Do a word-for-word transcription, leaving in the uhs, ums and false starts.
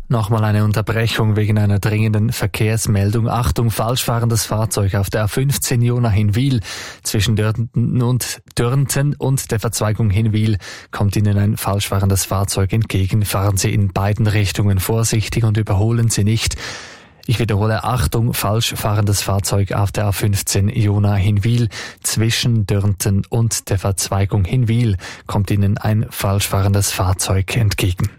Nochmal eine Unterbrechung wegen einer dringenden Verkehrsmeldung. Achtung, falschfahrendes Fahrzeug auf der A fünfzehn Jona Hinwil. Zwischen Dörnten und, Dörnten und der Verzweigung Hinwil kommt Ihnen ein falschfahrendes Fahrzeug entgegen. Fahren Sie in beiden Richtungen vorsichtig und überholen Sie nicht. Ich wiederhole, Achtung, falsch fahrendes Fahrzeug auf der A fünfzehn Jona Hinwil. Zwischen Dörnten und der Verzweigung Hinwil kommt Ihnen ein falsch fahrendes Fahrzeug entgegen.